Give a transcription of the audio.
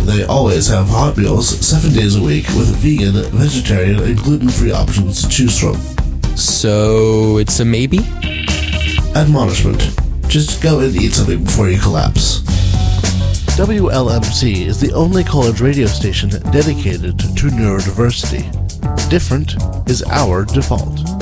they always have hot meals 7 days a week with vegan, vegetarian, and gluten-free options to choose from. So it's a maybe? Admonishment. Just go and eat something before you collapse. WLMC is the only college radio station dedicated to neurodiversity. Different is our default.